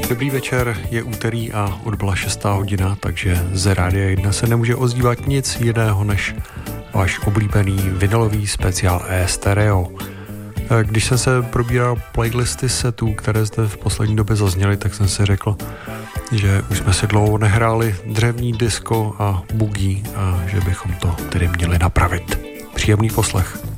Dobrý večer, je úterý a odbyla 6. hodina, takže z Rádia 1 se nemůže ozývat nic jiného než váš oblíbený vinylový speciál E-Stereo. Když jsem se probíral playlisty setů, které zde v poslední době zazněly, tak jsem si řekl, že už jsme si dlouho nehráli dřevní disco a boogie a že bychom to tedy měli napravit. Příjemný poslech.